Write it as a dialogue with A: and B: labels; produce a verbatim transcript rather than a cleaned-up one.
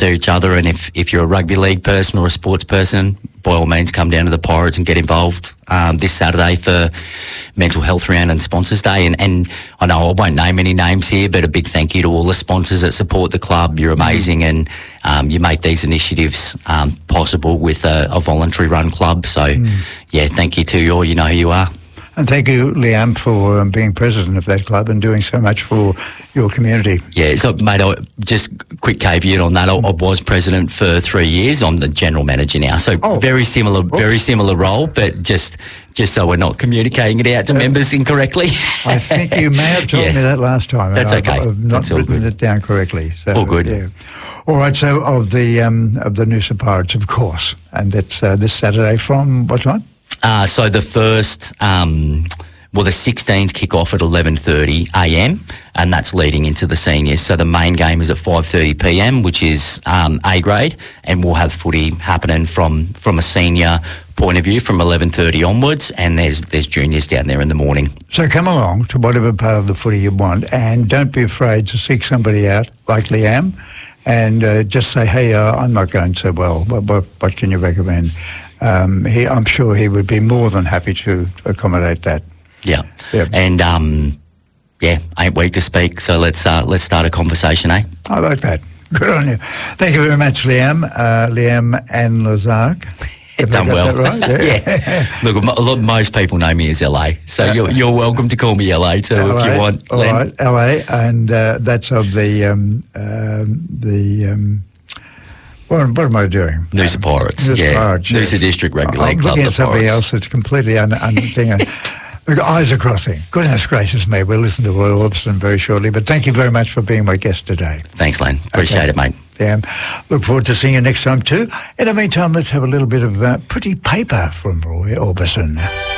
A: after each other, and if, if you're a rugby league person or a sports person, by all means come down to the Pirates and get involved um, this Saturday for Mental Health Round and Sponsors Day. And, and I know I won't name any names here, but a big thank you to all the sponsors that support the club. You're amazing, mm. and um, you make these initiatives um, possible with a, a voluntary run club. So, mm. yeah, thank you to you all. You know who you are.
B: And thank you, Liam, for um, being president of that club and doing so much for your community.
A: Yeah, so, mate, I, just quick caveat on that. I, I was president for three years. I'm the general manager now. So oh. very similar Oops. very similar role, but just just so we're not communicating it out to uh, members incorrectly.
B: I think you may have told yeah. me that last time.
A: That's
B: I've,
A: okay.
B: I've not
A: That's all
B: written
A: good.
B: it down correctly. So,
A: all good.
B: Yeah. All right, so of the, um, of the Noosa Pirates, of course, and that's uh, this Saturday from what time?
A: Uh, so the first... Um, Well, the sixteens kick off at eleven thirty a m and that's leading into the seniors. So the main game is at five thirty p m, which is um, A grade, and we'll have footy happening from, from a senior point of view from eleven thirty onwards, and there's there's juniors down there in the morning.
B: So come along to whatever part of the footy you want, and don't be afraid to seek somebody out like Liam, and uh, just say, hey, uh, I'm not going so well. What, what, what can you recommend? Um, he, I'm sure he would be more than happy to accommodate that.
A: Yeah,
B: yeah.
A: and um, yeah, ain't weak to speak. So let's uh, let's start a conversation, eh?
B: I like that. Good on you. Thank you very much, Liam. Uh, Liam and Lazark.
A: Done well.
B: That right? Yeah.
A: yeah. Look, mo- most people know me as L A, so uh, you're you're welcome to call me L A too
B: L A,
A: if you want.
B: All
A: Len.
B: right, L A, and uh, that's of the um, um, the. Um, What, what am I doing?
A: Noosa Pirates.
B: Noosa
A: yeah.
B: Pirates, yes.
A: Noosa District Rugby
B: I'm
A: League Club.
B: looking at
A: the
B: somebody
A: Pirates.
B: else that's completely un, un thing. We've got eyes are crossing. Goodness gracious me. We'll listen to Roy Orbison very shortly. But thank you very much for being my guest today.
A: Thanks, Len. Appreciate
B: okay.
A: it, mate.
B: Yeah. Look forward to seeing you next time too. In the meantime, let's have a little bit of uh, pretty paper from Roy Orbison.